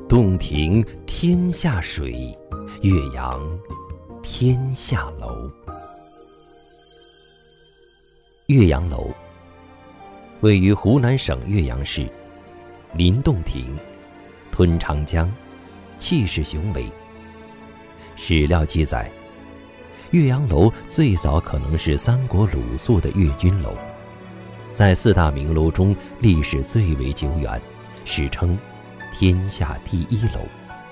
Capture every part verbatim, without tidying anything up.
洞庭天下水，岳阳天下楼。岳阳楼位于湖南省岳阳市，临洞庭，吞长江，气势雄伟。史料记载，岳阳楼最早可能是三国鲁肃的岳军楼，在四大名楼中历史最为久远，史称天下第一楼。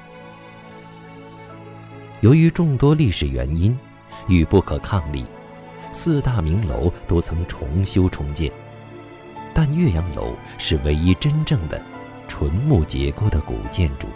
由于众多历史原因与不可抗力，四大名楼都曾重修重建，但岳阳楼是唯一真正的纯木结构的古建筑。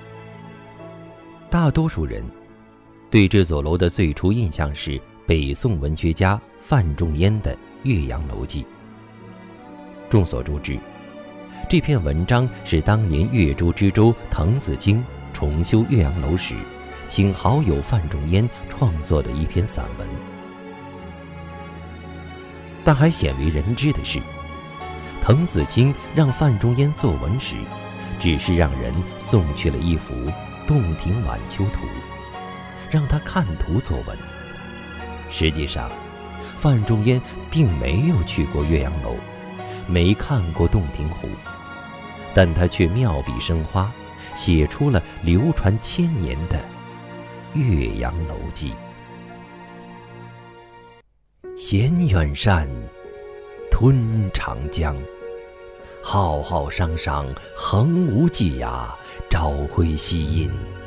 大多数人对这座楼的最初印象是北宋文学家范仲淹的《岳阳楼记》。众所周知，这篇文章是当年岳州知州滕子京重修岳阳楼时，请好友范仲淹创作的一篇散文。但还鲜为人知的是，滕子京让范仲淹作文时，只是让人送去了一幅《洞庭晚秋图》，让他看图作文。实际上，范仲淹并没有去过岳阳楼，没看过洞庭湖，但他却妙笔生花，写出了流传千年的《岳阳楼记》。衔远山，吞长江，浩浩汤汤，横无际涯，朝晖夕阴